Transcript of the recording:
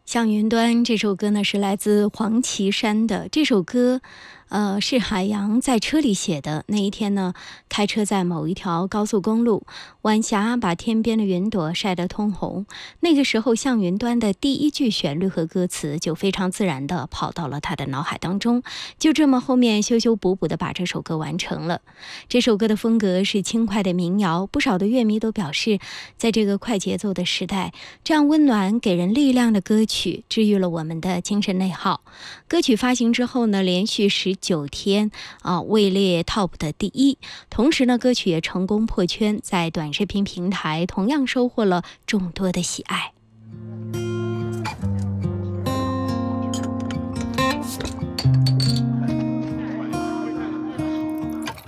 向云端这首歌呢是来自黄绮珊的，这首歌是海洋在车里写的。那一天呢，开车在某一条高速公路，晚霞把天边的云朵晒得通红。那个时候，向云端的第一句旋律和歌词就非常自然地跑到了他的脑海当中，就这么后面修修补补地把这首歌完成了。这首歌的风格是轻快的民谣，不少的乐迷都表示，在这个快节奏的时代，这样温暖给人力量的歌曲治愈了我们的精神内耗。歌曲发行之后呢，连续19天位列 TOP 的第一，同时呢，歌曲也成功破圈，在短视频平台同样收获了众多的喜爱。